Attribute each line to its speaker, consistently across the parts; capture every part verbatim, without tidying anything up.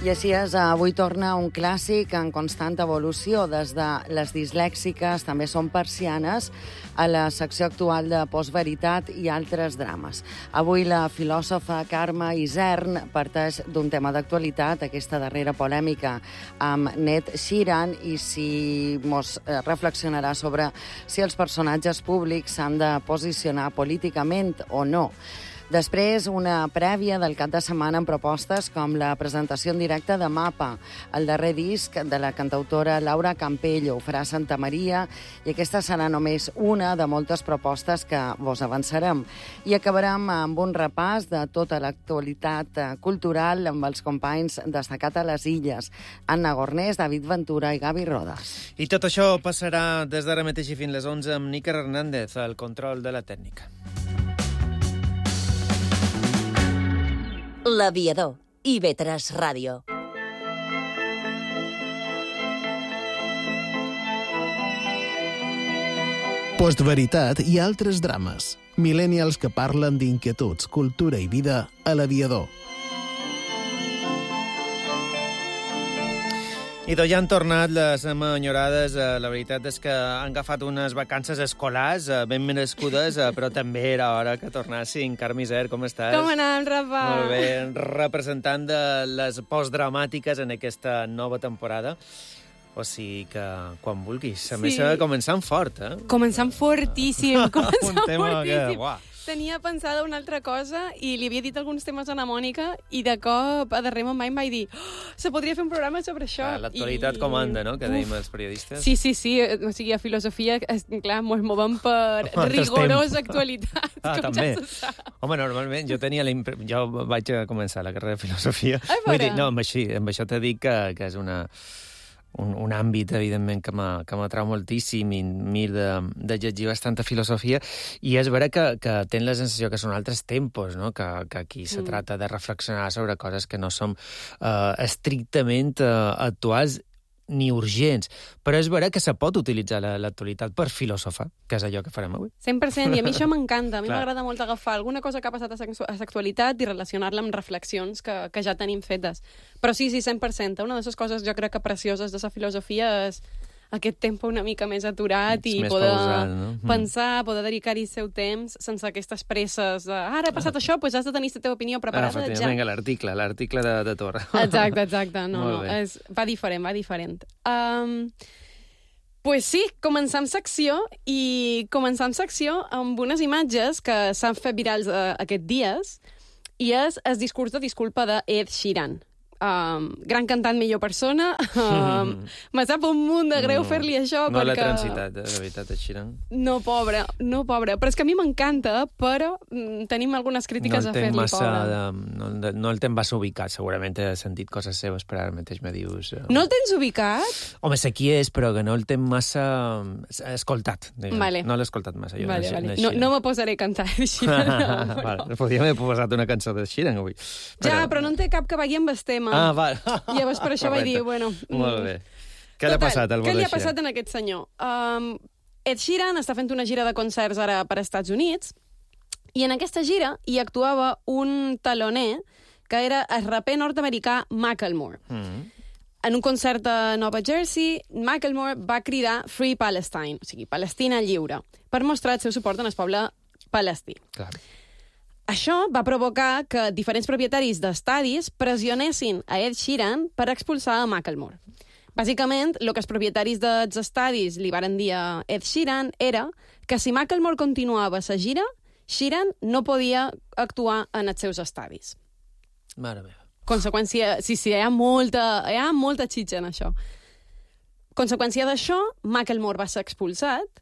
Speaker 1: I així és, avui torna un clàssic en constant evolució, des de les dislèxiques, també són persianes, a la secció actual de Postveritat i altres drames. Avui la filòsofa Carme Isern parteix d'un tema d'actualitat, aquesta darrera polèmica amb Ed Sheeran, i si mos reflexionarà sobre si els personatges públics s'han de posicionar políticament o no. Després, una prèvia del cap de setmana amb propostes com la presentació en directe de Mapa, el darrer disc de la cantautora Laura Campello, ho farà a Santa Maria, i aquesta serà només una de moltes propostes que vos avançarem. I acabarem amb un repàs de tota l'actualitat cultural amb els companys destacats a les Illes, Anna Gornés, David Ventura i Gavi Rodas.
Speaker 2: I tot això passarà des d'ara mateix i fins les onze amb Níker Hernández, al control de la tècnica.
Speaker 3: L'Aviador, i ve tres Ràdio.
Speaker 4: Postveritat i altres drames. Millennials que parlen d'inquietuds, cultura i vida a l'Aviador.
Speaker 2: I doncs ja han tornat les enyorades. La veritat és que han agafat unes vacances escolars ben merescudes, però també era hora que tornassin. Carme Isern, com estàs?
Speaker 5: Com anem, Rafa?
Speaker 2: Molt bé, representant de les postdramàtiques en aquesta nova temporada. O sigui que, quan vulguis. A sí. més, començant fort, eh?
Speaker 5: Començant fortíssim, començant
Speaker 2: Un tema
Speaker 5: fortíssim.
Speaker 2: Que, uah.
Speaker 5: Tenia pensada una altra cosa i li havia dit alguns temes a la Mònica i de cop, a darrer moment, em vaig dir oh, se podria fer un programa sobre això.
Speaker 2: L'actualitat I... comanda, no?, que Uf. dèiem els periodistes.
Speaker 5: Sí, sí, sí. O sigui, a filosofia, clar, mos movem per rigorosa actualitat,
Speaker 2: ah,
Speaker 5: com
Speaker 2: també.
Speaker 5: ja se sap.
Speaker 2: Home, normalment, jo tenia la impre... jo vaig a començar la carrera de filosofia.
Speaker 5: Ai,
Speaker 2: Vull dir, no, amb, així, amb això t'he dit que, que és una... Un, un àmbit, evidentment, que m'atrau moltíssim i mir de, de llegir bastanta filosofia, i és vera que, que ten la sensació que són altres tempos, no? que, que aquí se mm. trata de reflexionar sobre coses que no són uh, estrictament uh, actuals ni urgents, però és vera que se pot utilitzar l'actualitat per filosofar, que és allò que farem avui.
Speaker 5: cent per cent, i a mi això m'encanta. A mi m'agrada molt agafar alguna cosa que ha passat a l'actualitat i relacionar-la amb reflexions que, que ja tenim fetes. Però sí, sí, cent per cent. Una de les coses jo crec que precioses de la filosofia és aquest temps una mica més aturat
Speaker 2: Ets
Speaker 5: i
Speaker 2: més
Speaker 5: poder
Speaker 2: pausat, no?
Speaker 5: pensar, poder dedicar-hi el seu temps sense aquestes presses de ara ha passat ah. això, doncs has de tenir la teva opinió preparada
Speaker 2: ah,
Speaker 5: ja.
Speaker 2: Vinga, l'article, l'article de, de Torra.
Speaker 5: Exacte, exacte. No, no, és, va diferent, va diferent. Um, pues sí, començam secció i començam secció amb unes imatges que s'han fet virals uh, aquests dies, i és el discurs de disculpa de Ed Sheeran. Um, gran cantant, millor persona. Um, me sap un munt de greu no, fer-li això.
Speaker 2: No
Speaker 5: perquè...
Speaker 2: l'ha transitat, de veritat, el Sheeran.
Speaker 5: No, pobre, no, pobre. Però és que a mi m'encanta, però mm, tenim algunes crítiques
Speaker 2: no
Speaker 5: a fer-li,
Speaker 2: massa
Speaker 5: pobre.
Speaker 2: De, no, de, no el ten massa ubicat, segurament he sentit coses seves, però ara mateix me dius... Uh...
Speaker 5: No el tens ubicat?
Speaker 2: Home, sé qui és, però que no el ten massa escoltat.
Speaker 5: Vale.
Speaker 2: No l'he escoltat massa. Jo,
Speaker 5: vale,
Speaker 2: no,
Speaker 5: vale. No, no me posaré a cantar de Sheeran. No,
Speaker 2: vale. Podríem haver posat una cançó de Sheeran avui.
Speaker 5: Però... Ja, però no en té cap que vagi amb el tema.
Speaker 2: Ah, val.
Speaker 5: I llavors per això vaig dir, bueno...
Speaker 2: Molt bé. Què li ha passat al
Speaker 5: Què li ha passat a aquest senyor? Um, Ed Sheeran està fent una gira de concerts ara per als Estats Units, i en aquesta gira hi actuava un taloner que era el raper nord-americà Macklemore. Mm. En un concert a Nova Jersey, Macklemore va cridar Free Palestine, o sigui, Palestina lliure, per mostrar el seu suport en el poble palestí.
Speaker 2: Clar.
Speaker 5: Això va provocar que diferents propietaris d'estadis pressionessin a Ed Sheeran per expulsar a Macklemore. Bàsicament, el que els propietaris dels estadis li varen dir a Ed Sheeran era que si Macklemore continuava la gira, Sheeran no podia actuar en els seus estadis.
Speaker 2: Mare meva.
Speaker 5: Conseqüència... Sí, sí, hi ha molta, hi ha molta xitxa en això. Conseqüència d'això, Macklemore va ser expulsat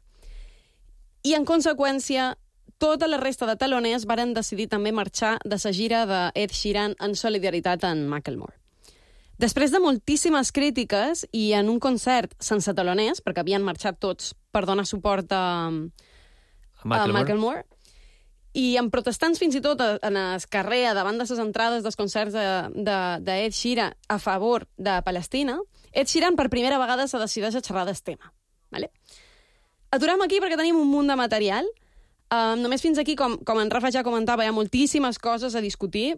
Speaker 5: i, en conseqüència, tota la resta de taloners varen decidir també marxar de la gira d'Ed Sheeran en solidaritat amb Macklemore. Després de moltíssimes crítiques i en un concert sense taloners, perquè havien marxat tots per donar suport a, a, Macklemore. a Macklemore, i amb protestants fins i tot en el carrer davant de les entrades dels concerts d'Ed de, de Sheeran a favor de Palestina, Ed Sheeran per primera vegada se decideix a xerrar del tema. Vale? Aturem aquí perquè tenim un munt de material. Um, només fins aquí, com, com en Rafa ja comentava, hi ha moltíssimes coses a discutir.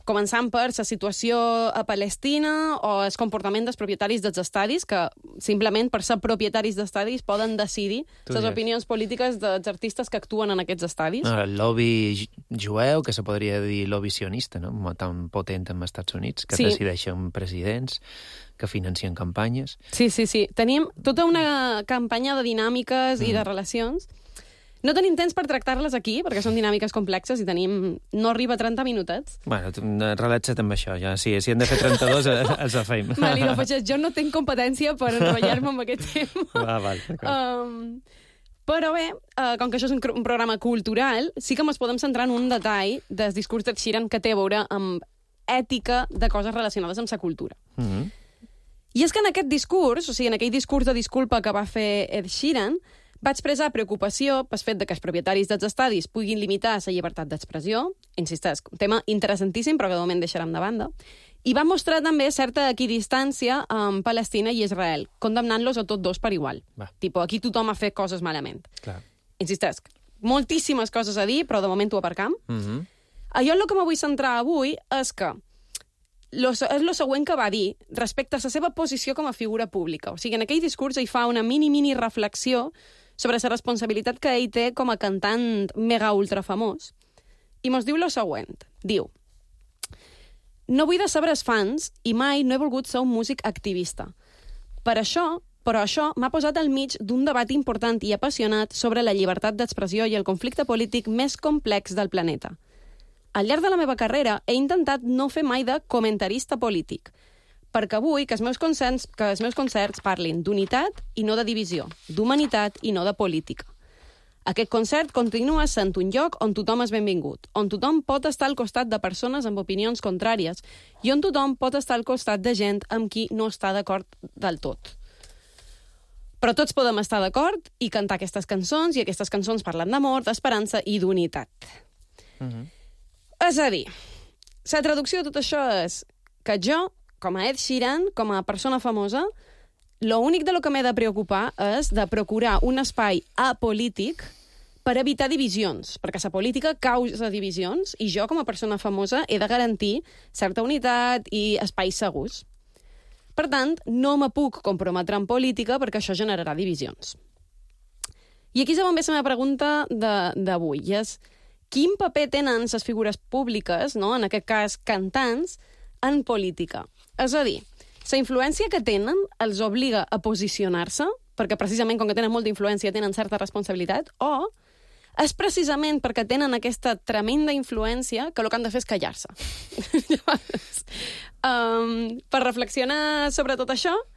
Speaker 5: començant per la situació a Palestina o el comportament dels propietaris dels estadis, que simplement per ser propietaris d'estadis poden decidir les opinions polítiques dels artistes que actuen en aquests estadis.
Speaker 2: El lobby jueu, que se podria dir lobby sionista, no? Tan potent en els Estats Units, que sí. decideixen presidents, que financien campanyes.
Speaker 5: Sí, sí, sí. Tenim tota una campanya de dinàmiques mm. i de relacions. No tenim temps per tractar-les aquí, perquè són dinàmiques complexes i tenim... no arriba a trenta minutets.
Speaker 2: Bueno, relaxa't amb això, ja. Si, si hem de fer trenta-dos, els fem.
Speaker 5: Malino Feixet, jo no tinc competència per enrotllar-me amb aquest tema.
Speaker 2: Va, val, d'acord.
Speaker 5: Um, però bé, uh, com que això és un, un programa cultural, sí que ens podem centrar en un detall del discurs d'Ed Sheeran que té a veure amb ètica de coses relacionades amb la cultura. Mm-hmm. I és que en aquest discurs, o sigui, en aquell discurs de disculpa que va fer Ed Sheeran, va expressar preocupació pel fet que els propietaris dels estadis puguin limitar la llibertat d'expressió, insisteix, un tema interessantíssim, però que de moment deixarem de banda, i va mostrar també certa equidistància amb Palestina i Israel, condemnant-los a tots dos per igual. Va. Tipo, aquí tothom ha fet coses malament.
Speaker 2: Clar.
Speaker 5: Insisteix, moltíssimes coses a dir, però de moment ho aparcam. Mm-hmm. Allò en el que me vull centrar avui és que Lo, és el següent que va dir respecte a la seva posició com a figura pública. O sigui, en aquell discurs ell fa una mini-mini reflexió sobre la responsabilitat que ell té com a cantant mega ultra famós. I mos diu lo següent. Diu: no vull decebre els fans i mai no he volgut ser un músic activista. Per això, però això m'ha posat al mig d'un debat important i apassionat sobre la llibertat d'expressió i el conflicte polític més complex del planeta. Al llarg de la meva carrera he intentat no fer mai de comentarista polític, perquè vull que els meus concerts, que els meus concerts parlin d'unitat i no de divisió, d'humanitat i no de política. Aquest concert continua sent un lloc on tothom és benvingut, on tothom pot estar al costat de persones amb opinions contràries i on tothom pot estar al costat de gent amb qui no està d'acord del tot. Però tots podem estar d'acord i cantar aquestes cançons, i aquestes cançons parlen d'amor, d'esperança i d'unitat. Mhm. És a dir, la traducció de tot això és que jo, com a Ed Sheeran, com a persona famosa, l'únic de lo que m'he de preocupar és de procurar un espai apolític per evitar divisions, perquè la política causa divisions i jo, com a persona famosa, he de garantir certa unitat i espais segurs. Per tant, no me puc comprometre en política perquè això generarà divisions. I aquí és on ve la meva pregunta d'avui, i és: quin paper tenen les figures públiques, no? En aquest cas cantants, en política? És a dir, la influència que tenen els obliga a posicionar-se, perquè precisament com que tenen molta influència tenen certa responsabilitat, o és precisament perquè tenen aquesta tremenda influència que el que han de fer és callar-se. um, per reflexionar sobre tot això,